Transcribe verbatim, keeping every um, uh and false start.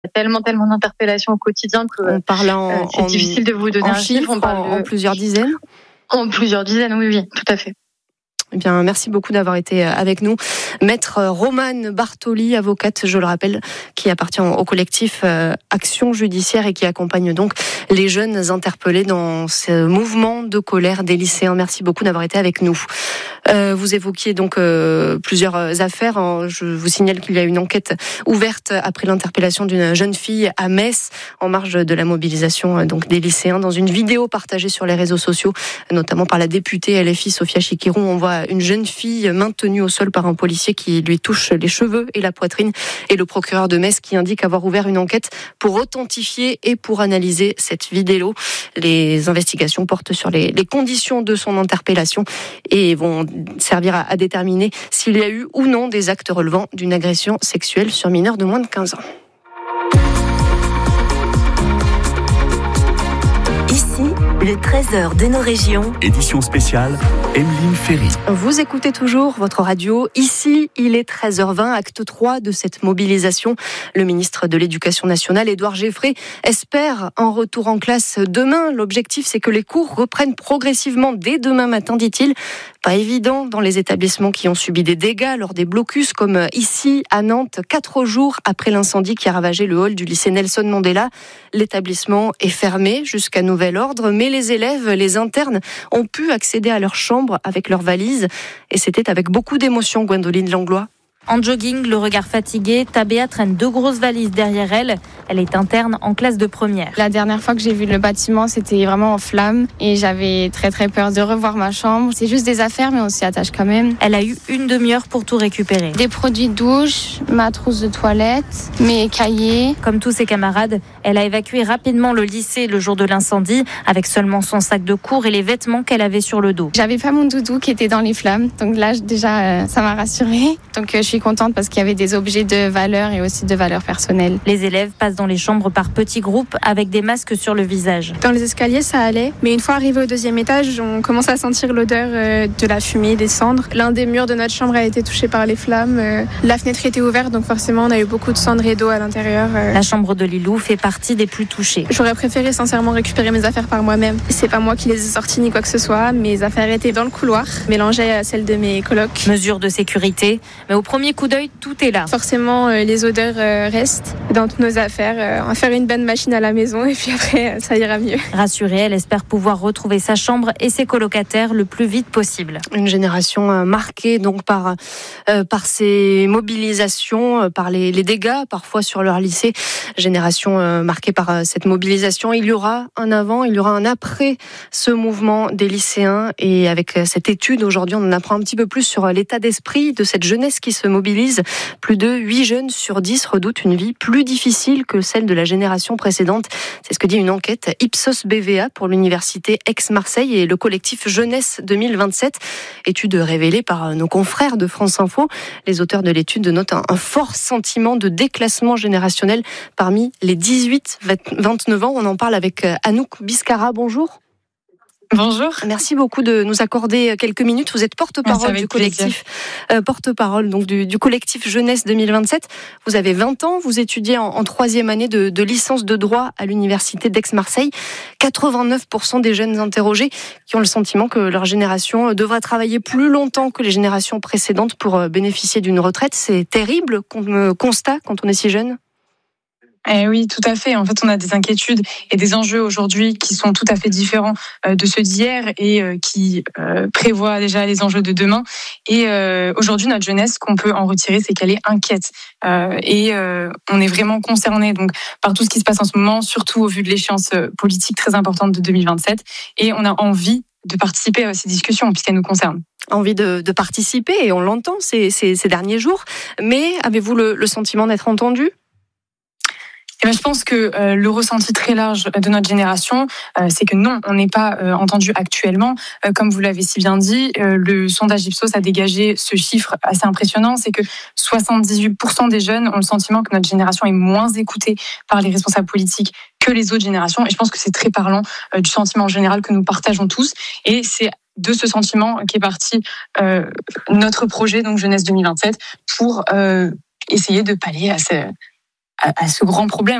tellement, tellement d'interpellations au quotidien que on parle en, euh, c'est en, difficile de vous donner en un chiffre. chiffre, On parle en, de... en plusieurs dizaines. En plusieurs dizaines, oui, oui, tout à fait. Eh bien, merci beaucoup d'avoir été avec nous. Maître Romane Bartoli, avocate, je le rappelle, qui appartient au collectif Action Judiciaire et qui accompagne donc les jeunes interpellés dans ce mouvement de colère des lycéens. Merci beaucoup d'avoir été avec nous. Euh, vous évoquiez donc euh, plusieurs affaires. Je vous signale qu'il y a une enquête ouverte après l'interpellation d'une jeune fille à Metz en marge de la mobilisation donc des lycéens. Dans une vidéo partagée sur les réseaux sociaux, notamment par la députée L F I Sophia Chikirou, on voit une jeune fille maintenue au sol par un policier qui lui touche les cheveux et la poitrine, et le procureur de Metz qui indique avoir ouvert une enquête pour authentifier et pour analyser cette vidéo. Les investigations portent sur les, les conditions de son interpellation et vont servir à, à déterminer s'il y a eu ou non des actes relevant d'une agression sexuelle sur mineur de moins de quinze ans. Ici, le trésor de nos régions. Édition spéciale, Emeline Ferry. Vous écoutez toujours votre radio. Ici, il est treize heures vingt, acte trois de cette mobilisation. Le ministre de l'Éducation nationale, Édouard Geffrey, espère un retour en classe demain. L'objectif, c'est que les cours reprennent progressivement dès demain matin, dit-il. Pas évident dans les établissements qui ont subi des dégâts lors des blocus, comme ici à Nantes, quatre jours après l'incendie qui a ravagé le hall du lycée Nelson Mandela. L'établissement est fermé jusqu'à nouvel ordre, mais les élèves, les internes, ont pu accéder à leur chambre avec leurs valises. Et c'était avec beaucoup d'émotion, Gwendoline Langlois. En jogging, le regard fatigué, Tabea traîne deux grosses valises derrière elle. Elle est interne en classe de première. La dernière fois que j'ai vu le bâtiment, c'était vraiment en flammes et j'avais très très peur de revoir ma chambre. C'est juste des affaires, mais on s'y attache quand même. Elle a eu une demi-heure pour tout récupérer. Des produits de douche, ma trousse de toilette, mes cahiers. Comme tous ses camarades, elle a évacué rapidement le lycée le jour de l'incendie avec seulement son sac de cours et les vêtements qu'elle avait sur le dos. J'avais pas mon doudou qui était dans les flammes, donc là déjà ça m'a rassurée. Donc je suis contente parce qu'il y avait des objets de valeur et aussi de valeur personnelle. Les élèves passent dans les chambres par petits groupes avec des masques sur le visage. Dans les escaliers, ça allait, mais une fois arrivé au deuxième étage, on commence à sentir l'odeur de la fumée, des cendres. L'un des murs de notre chambre a été touché par les flammes. La fenêtre était ouverte, donc forcément, on a eu beaucoup de cendres et d'eau à l'intérieur. La chambre de Lilou fait partie des plus touchées. J'aurais préféré sincèrement récupérer mes affaires par moi-même. C'est pas moi qui les ai sorties ni quoi que ce soit. Mes affaires étaient dans le couloir, mélangées à celles de mes colocs. Mesure de sécurité, mais au premier coup d'œil, tout est là. Forcément, euh, les odeurs euh, restent dans toutes nos affaires. Euh, on va faire une bonne machine à la maison et puis après, euh, ça ira mieux. Rassurée, elle espère pouvoir retrouver sa chambre et ses colocataires le plus vite possible. Une génération euh, marquée donc par euh, par ces mobilisations, euh, par les, les dégâts parfois sur leur lycée. Génération euh, marquée par euh, cette mobilisation. Il y aura un avant, il y aura un après ce mouvement des lycéens. Et avec euh, cette étude aujourd'hui, on en apprend un petit peu plus sur euh, l'état d'esprit de cette jeunesse qui se mobilise. Plus de huit jeunes sur dix redoutent une vie plus difficile que celle de la génération précédente. C'est ce que dit une enquête Ipsos B V A pour l'université Aix-Marseille et le collectif Jeunesse deux mille vingt-sept. Étude révélée par nos confrères de France Info. Les auteurs de l'étude notent un, un fort sentiment de déclassement générationnel parmi les dix-huit vingt-neuf ans. On en parle avec Anouk Biscara. Bonjour. Bonjour. Merci beaucoup de nous accorder quelques minutes. Vous êtes porte-parole du collectif, euh, porte-parole donc du, du collectif Jeunesse deux mille vingt-sept. Vous avez vingt ans, vous étudiez en, en troisième année de, de licence de droit à l'université d'Aix-Marseille. quatre-vingt-neuf pour cent des jeunes interrogés qui ont le sentiment que leur génération devra travailler plus longtemps que les générations précédentes pour bénéficier d'une retraite. C'est terrible comme constat quand on est si jeune. Eh oui, tout à fait. En fait, on a des inquiétudes et des enjeux aujourd'hui qui sont tout à fait différents de ceux d'hier et qui prévoient déjà les enjeux de demain. Et aujourd'hui, notre jeunesse, ce qu'on peut en retirer, c'est qu'elle est inquiète. Et on est vraiment concerné donc par tout ce qui se passe en ce moment, surtout au vu de l'échéance politique très importante de deux mille vingt-sept. Et on a envie de participer à ces discussions puisqu'elles nous concernent. Envie de, de participer, et on l'entend ces, ces, ces derniers jours. Mais avez-vous le, le sentiment d'être entendu ? Eh bien, je pense que euh, le ressenti très large de notre génération, euh, c'est que non, on n'est pas euh, entendu actuellement. Euh, comme vous l'avez si bien dit, euh, le sondage Ipsos a dégagé ce chiffre assez impressionnant, c'est que soixante-dix-huit pour cent des jeunes ont le sentiment que notre génération est moins écoutée par les responsables politiques que les autres générations. Et je pense que c'est très parlant euh, du sentiment général que nous partageons tous. Et c'est de ce sentiment qu'est parti euh, notre projet, donc Jeunesse deux mille vingt-sept, pour euh, essayer de pallier à ces à, à ce grand problème.